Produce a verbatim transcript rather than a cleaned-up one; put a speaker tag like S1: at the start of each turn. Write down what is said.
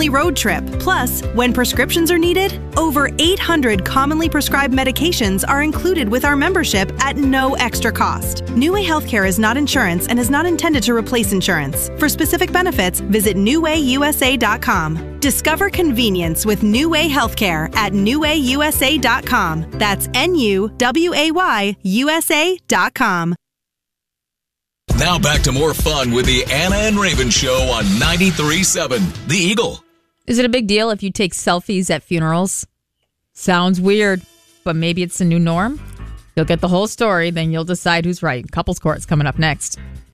S1: family road trip. Plus, when prescriptions are needed, over eight hundred commonly prescribed medications are included with our membership at no extra cost. New Way Healthcare is not insurance and is not intended to replace insurance. For specific benefits, visit new way u s a dot com. Discover convenience with New Way Healthcare at new way u s a dot com. That's N U W A Y U S A dot com.
S2: Now back to more fun with the Anna and Raven Show on ninety-three point seven The Eagle.
S3: Is it a big deal if you take selfies at funerals? Sounds weird, but maybe it's the new norm. You'll get the whole story, then you'll decide who's right. Couples Court's coming up next.